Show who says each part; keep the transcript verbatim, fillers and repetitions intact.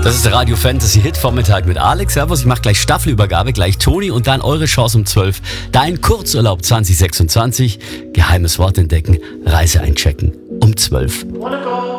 Speaker 1: Das ist der Radio Fantasy Hit Vormittag mit Alex. Servus, ich mache gleich Staffelübergabe, gleich Toni und dann eure Chance um zwölf. Dein Kurzurlaub zwanzig sechsundzwanzig. Geheimes Wort entdecken, Reise einchecken um zwölf.